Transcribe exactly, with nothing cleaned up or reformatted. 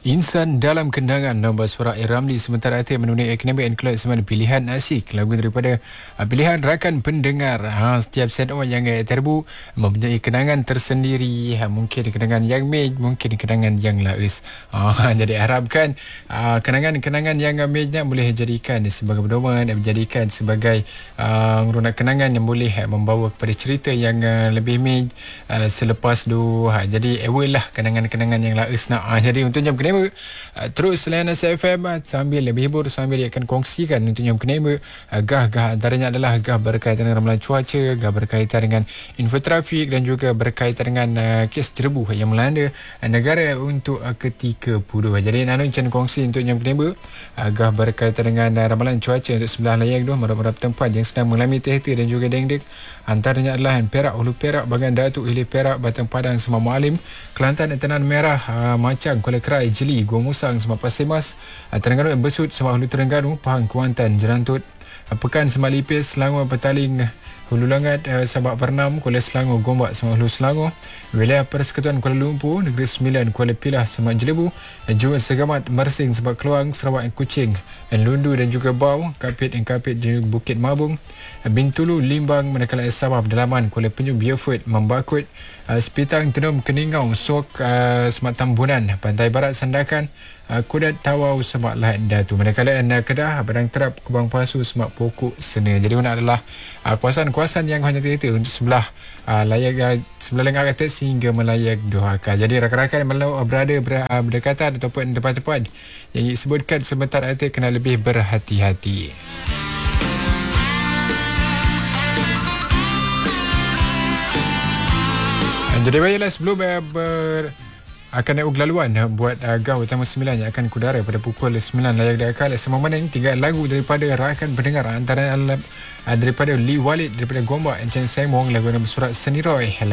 Insan dalam kendangan nombor suara A. Ramli sementara hati menulis Academic and Cloud semana pilihan asyik lagu daripada uh, pilihan rakan pendengar. Ha, setiap set oh yang uh, terbu mempunyai kenangan tersendiri. Ha, mungkin kenangan yang mej, mungkin kenangan yang laus. Ha, jadi harapkan uh, kenangan-kenangan yang uh, mejnya boleh jadikan sebagai pedoman, dijadikan sebagai uh, runak kenangan yang boleh uh, membawa kepada cerita yang uh, lebih mej uh, selepas tu. Ha, jadi awal lah kenangan-kenangan yang laus nak. Ha, jadi untuk jam kenema Uh, terus layan Nasihat F M uh, sambil lebih hibur, sambil dia akan kongsikan untuk yang kenema uh, gah-gah antaranya adalah gah berkaitan dengan ramalan cuaca, gah berkaitan dengan info trafik dan juga berkaitan dengan uh, kes jerebuh yang melanda uh, negara untuk uh, ketika puluh. Jadi Nano akan kongsi untuk yang kenema uh, gah berkaitan dengan uh, ramalan cuaca untuk sebelah layang dua marap-marap tempat yang sedang mengalami tehti dan juga dengdek. Antaranya adalah Perak, Hulu Perak, Bagan Datuk, Hilir Perak, Batang Padang, Semar Mualim, Kelantan, Tenan Merah, uh, Macang, Kuala Kerai, Jeli, Gua Musang, Semar Pasir Mas, uh, Terengganu, Besut, Semar Hulu Terengganu, Pahang, Kuantan, Jerantut, uh, Pekan, Semar Lipis, Selangor, Petaling, Hulu Langat, uh, Sabak Pernam, Kuala Selangor, Gombak, Semar Hulu Selangor, Wilayah Persekutuan Kuala Lumpur, Negeri Sembilan, Kuala Pilah, Semar Jelebu, Juan Segamat, Mersing, Sabak Keluang, Sarawak, Kuching, Lundu dan juga Bau, Kapit dan Kapit di Bukit Mabung, Bintulu, Limbang, manakala Sabah, Pedalaman, Kuala Penyu, Beaufort, Membakut, uh, Sepitang, Tenum, Keningau, Sok, uh, Semak Tambunan, Pantai Barat, Sandakan, uh, Kudat, Tawau, Semak Lahad Datu. Manakala uh, Kedah, Padang Terap, Kubang Pasu, Semak Pokok, Sena. Jadi ini adalah uh, kawasan-kawasan yang hanya terletak untuk sebelah uh, layak uh, sebelah lengah atas sehingga melayak Dohaka. Jadi rakan-rakan yang berada ber, uh, berdekatan ataupun tempat-tempat yang disebutkan sebentar nanti kena lebih berhati-hati. Jadi baiklah sebelum uh, ber, akan naik laluan uh, buat uh, gau utama sembilan yang akan kudara pada pukul sembilan layak di akal semua mana yang tiga lagu daripada rakan pendengar antara uh, daripada Lee Walid daripada Gombak, Encik Semong lagu yang bersurat Seni Roy.